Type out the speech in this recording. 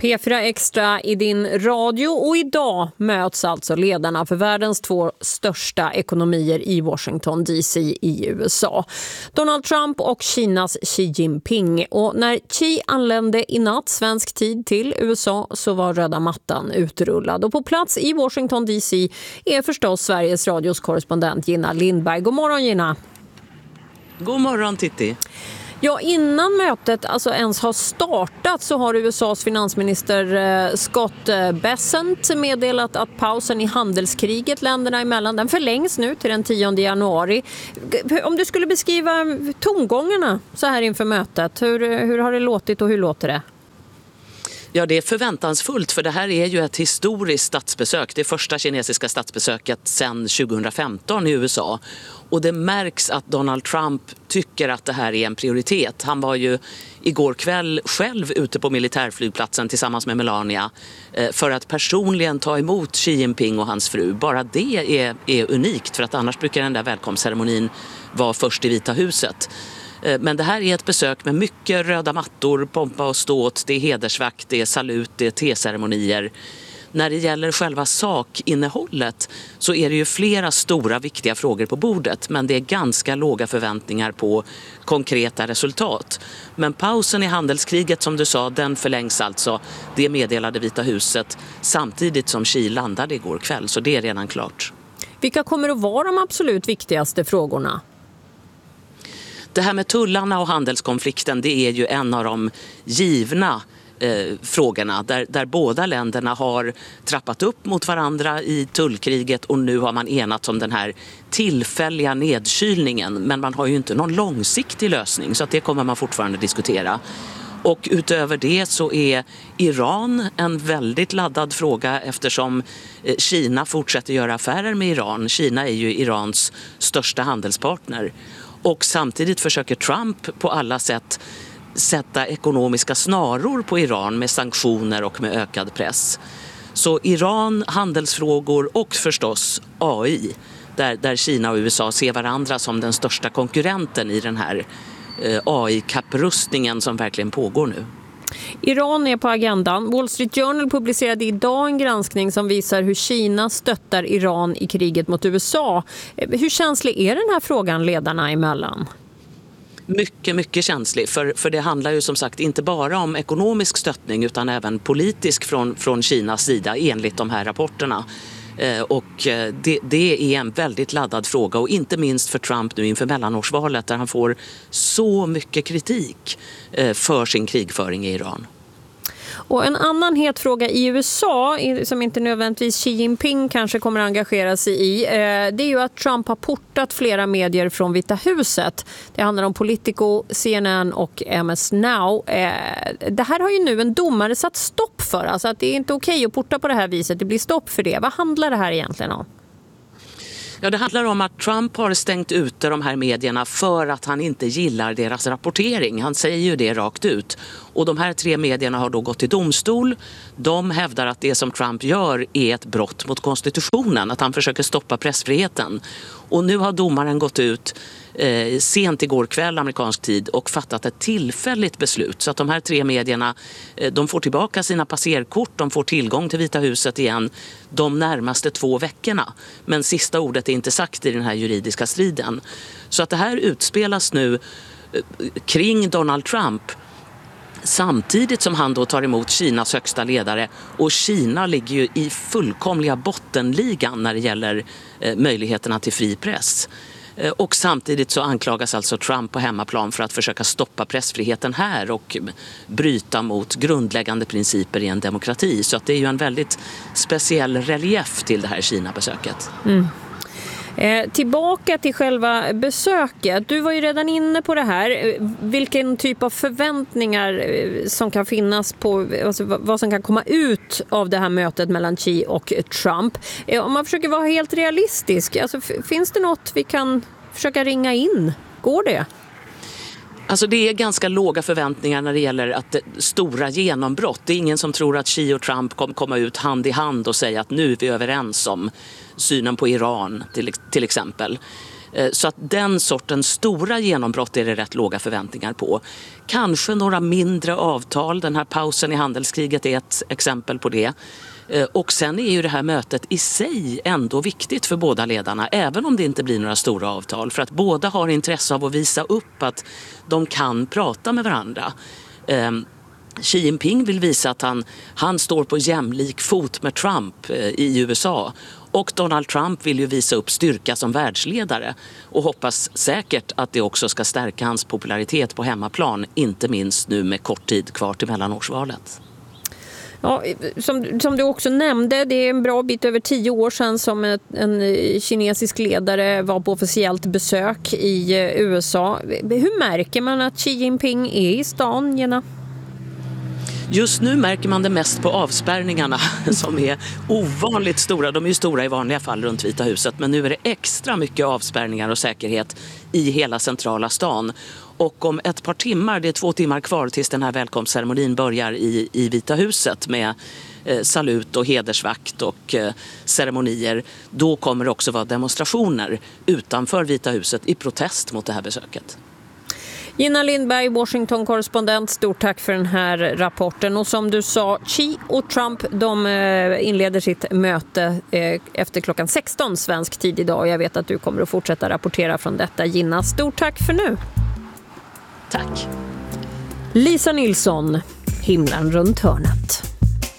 P4 Extra i din radio och idag möts alltså ledarna för världens 2 största ekonomier i Washington DC i USA. Donald Trump och Kinas Xi Jinping. Och när Xi anlände i natt svensk tid till USA så var röda mattan utrullad. Och på plats i Washington DC är förstås Sveriges radios korrespondent Gina Lindberg. God morgon Gina. God morgon Titti. Ja, innan mötet alltså ens har startat så har USAs finansminister Scott Bessent meddelat att pausen i handelskriget länderna emellan den förlängs nu till den 10 januari. Om du skulle beskriva tongångarna så här inför mötet, hur har det låtit och hur låter det? Ja, det är förväntansfullt för det här är ju ett historiskt statsbesök. Det första kinesiska statsbesöket sedan 2015 i USA. Och det märks att Donald Trump tycker att det här är en prioritet. Han var ju igår kväll själv ute på militärflygplatsen tillsammans med Melania för att personligen ta emot Xi Jinping och hans fru. Bara det är unikt för att annars brukar den där välkomstceremonin vara först i Vita huset. Men det här är ett besök med mycket röda mattor, pompa och ståt, det är hedersvakt, det är salut, det är teceremonier. När det gäller själva sakinnehållet så är det ju flera stora viktiga frågor på bordet, men det är ganska låga förväntningar på konkreta resultat. Men pausen i handelskriget som du sa, den förlängs alltså. Det meddelade Vita huset samtidigt som Xi landade igår kväll, så det är redan klart. Vilka kommer att vara de absolut viktigaste frågorna? Det här med tullarna och handelskonflikten, det är ju en av de givna frågorna där båda länderna har trappat upp mot varandra i tullkriget och nu har man enats om den här tillfälliga nedkylningen, men man har ju inte någon långsiktig lösning så att det kommer man fortfarande diskutera. Och utöver det så är Iran en väldigt laddad fråga eftersom Kina fortsätter göra affärer med Iran. Kina är ju Irans största handelspartner. Och samtidigt försöker Trump på alla sätt sätta ekonomiska snaror på Iran med sanktioner och med ökad press. Så Iran, handelsfrågor och förstås AI, där Kina och USA ser varandra som den största konkurrenten i den här AI-kapprustningen som verkligen pågår nu. Iran är på agendan. Wall Street Journal publicerade idag en granskning som visar hur Kina stöttar Iran i kriget mot USA. Hur känslig är den här frågan ledarna emellan? Mycket, mycket känslig. För det handlar ju som sagt inte bara om ekonomisk stöttning utan även politisk från Kinas sida enligt de här rapporterna. Och det är en väldigt laddad fråga och inte minst för Trump nu inför mellanårsvalet där han får så mycket kritik för sin krigföring i Iran. Och en annan het fråga i USA som inte nödvändigtvis Xi Jinping kanske kommer att engagera sig i, det är ju att Trump har portat flera medier från Vita huset. Det handlar om Politico, CNN och MS Now. Det här har ju nu en domare satt stopp för, alltså att det är inte okej att porta på det här viset, det blir stopp för det. Vad handlar det här egentligen om? Ja, det handlar om att Trump har stängt ute de här medierna för att han inte gillar deras rapportering. Han säger ju det rakt ut. Och de här 3 medierna har då gått till domstol. De hävdar att det som Trump gör är ett brott mot konstitutionen, att han försöker stoppa pressfriheten. Och nu har domaren gått ut sent igår kväll amerikansk tid och fattat ett tillfälligt beslut så att de här 3 medierna de får tillbaka sina passerkort, de får tillgång till Vita huset igen de närmaste 2 veckorna. Men sista ordet är inte sagt i den här juridiska striden. Så att det här utspelas nu kring Donald Trump samtidigt som han då tar emot Kinas högsta ledare, och Kina ligger ju i fullkomliga bottenligan när det gäller möjligheterna till fri press. Och samtidigt så anklagas alltså Trump på hemmaplan för att försöka stoppa pressfriheten här och bryta mot grundläggande principer i en demokrati. Så att det är ju en väldigt speciell relief till det här Kina-besöket. Tillbaka till själva besöket. Du var ju redan inne på det här. Vilken typ av förväntningar som kan finnas på, alltså vad som kan komma ut av det här mötet mellan Xi och Trump. Om man försöker vara helt realistisk, alltså, finns det något vi kan försöka ringa in? Går det? Alltså det är ganska låga förväntningar när det gäller att stora genombrott. Det är ingen som tror att Xi och Trump kommer komma ut hand i hand och säga att nu är vi överens om synen på Iran till exempel. Så att den sortens stora genombrott är det rätt låga förväntningar på. Kanske några mindre avtal, den här pausen i handelskriget är ett exempel på det. Och sen är ju det här mötet i sig ändå viktigt för båda ledarna, även om det inte blir några stora avtal. För att båda har intresse av att visa upp att de kan prata med varandra. Xi Jinping vill visa att han står på jämlik fot med Trump i USA. Och Donald Trump vill ju visa upp styrka som världsledare och hoppas säkert att det också ska stärka hans popularitet på hemmaplan, inte minst nu med kort tid kvar till mellanårsvalet. Ja, som du också nämnde, det är en bra bit över 10 år sedan som en kinesisk ledare var på officiellt besök i USA. Hur märker man att Xi Jinping är i stan, Jenna? Just nu märker man det mest på avspärrningarna som är ovanligt stora. De är ju stora i vanliga fall runt Vita huset, men nu är det extra mycket avspärrningar och säkerhet i hela centrala stan. Och om ett par timmar, det är 2 timmar kvar tills den här välkomstceremonin börjar i Vita huset med salut och hedersvakt och ceremonier, då kommer det också vara demonstrationer utanför Vita huset i protest mot det här besöket. Gina Lindberg, Washington-korrespondent, stort tack för den här rapporten. Och som du sa, Xi och Trump, de inleder sitt möte efter klockan 16 svensk tid idag. Och jag vet att du kommer att fortsätta rapportera från detta, Gina. Stort tack för nu. Tack. Lisa Nilsson, Himlen runt hörnet.